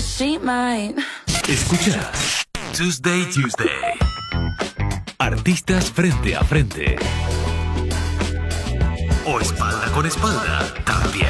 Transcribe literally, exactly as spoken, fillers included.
she might. Escuchas Tuesday Tuesday. Artistas frente a frente. O espalda con espalda también.